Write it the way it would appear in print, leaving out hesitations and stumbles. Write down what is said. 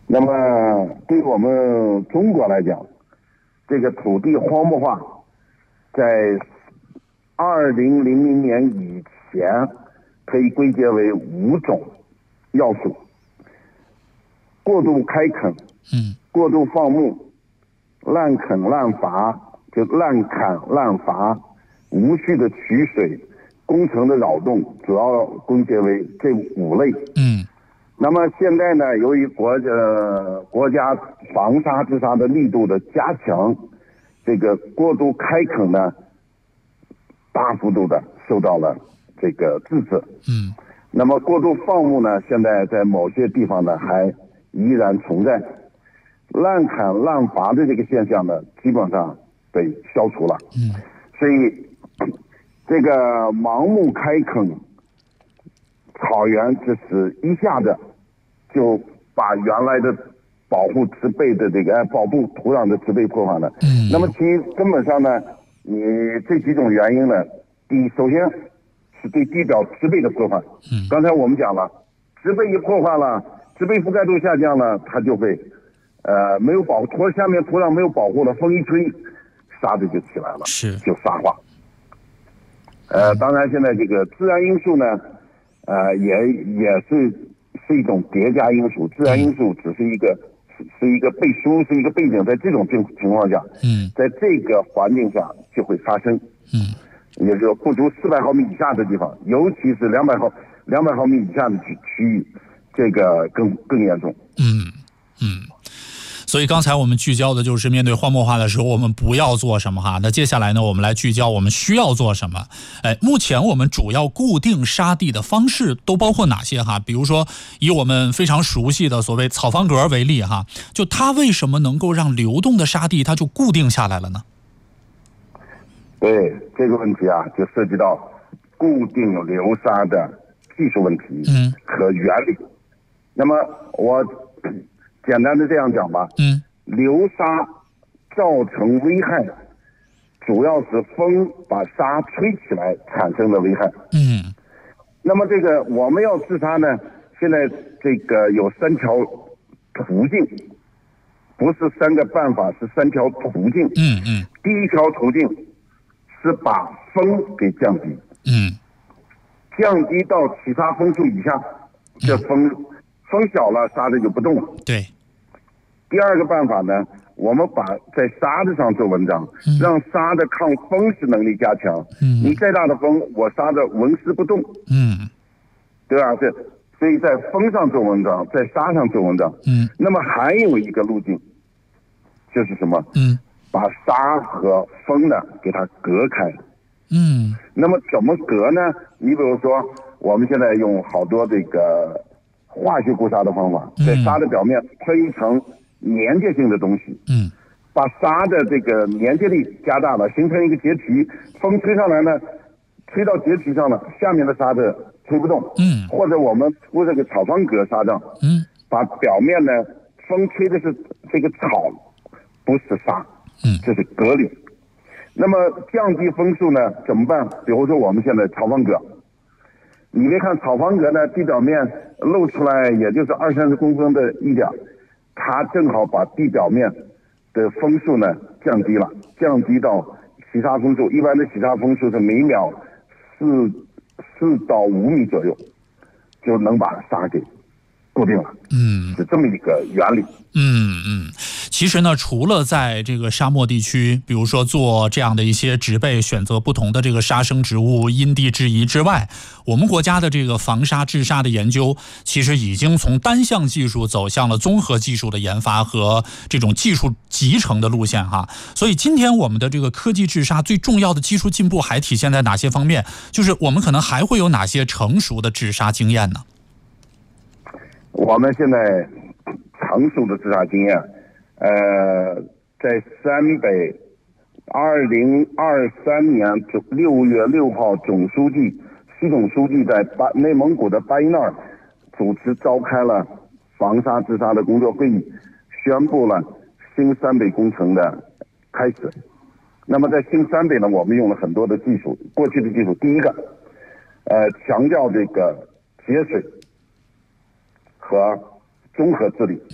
那么对我们中国来讲，这个土地荒漠化在2000年以前可以归结为5种要素：过度开垦、过度放牧、滥垦滥伐，就滥砍滥伐、无序的取水、工程的扰动，主要归结为这5类。那么现在呢，由于国家防沙治沙的力度的加强，这个过度开垦呢，大幅度的受到了这个制止。那么过度放牧呢，现在在某些地方呢还依然存在。滥砍滥伐的这个现象呢，基本上被消除了。所以这个盲目开垦草原，这是一下子就把原来的保护植被的这个保护土壤的植被破坏了。那么其根本上呢，你这几种原因呢，首先是对地表植被的破坏。刚才我们讲了，植被一破坏了，植被覆盖度下降了，它就会没有保护，下面土壤没有保护了，风一吹，沙子就起来了，就沙化。当然现在这个自然因素呢，也是一种叠加因素，自然因素只是一个背书，是一个背景，在这种情况下，在这个环境下就会发生。也就是说不足400毫米以下的地方，尤其是200毫米以下的区域，这个更严重。 所以刚才我们聚焦的就是面对荒漠化的时候，我们不要做什么哈。那接下来呢，我们来聚焦我们需要做什么。目前我们主要固定沙地的方式都包括哪些哈？比如说以我们非常熟悉的所谓草方格为例哈，就它为什么能够让流动的沙地它就固定下来了呢？ 对这个问题啊，就涉及到固定流沙的技术问题和原理。那么我简单的这样讲吧，流沙造成危害，主要是风把沙吹起来产生的危害。那么这个我们要治沙呢，现在这个有3条途径，不是3个办法，是3条途径。第一条途径是把风给降低，降低到起沙风速以下，这风小了，沙子就不动了。 对。 第二个办法呢，我们把在沙子上做文章，让沙的抗风蚀能力加强。你再大的风，我沙子纹丝不动。对吧？所以在风上做文章，在沙上做文章。那么还有一个路径，就是什么？把沙和风呢给它隔开。那么怎么隔呢？你比如说，我们现在用好多这个化学固沙的方法，在沙的表面喷一层粘结性的东西，把沙的这个粘结力加大了，形成一个结皮，风吹上来呢，吹到结皮上了，下面的沙子吹不动。或者我们铺这个草方格沙帐，把表面呢，风吹的是这个草，不是沙，这是隔离。那么降低风速呢怎么办？比如说我们现在草方格，你别看草方格呢，地表面露出来也就是20-30公分的一点，它正好把地表面的风速呢降低了，降低到起沙风速，一般的起沙风速是每秒4到5米左右，就能把沙给固定了。是这么一个原理。 其实呢，除了在这个沙漠地区，比如说做这样的一些植被，选择不同的这个沙生植物，因地制宜之外，我们国家的这个防沙治沙的研究，其实已经从单项技术走向了综合技术的研发和这种技术集成的路线哈。所以今天我们的这个科技治沙最重要的技术进步还体现在哪些方面？就是我们可能还会有哪些成熟的治沙经验呢？ 我们现在成熟的治沙经验，在陕北2023年6月6号，习总书记在内蒙古的巴依淖尔主持召开了防沙治沙的工作会议，宣布了新陕北工程的开始。那么在新陕北呢，我们用了很多的技术，过去的技术，第一个，强调这个节水和综合治理。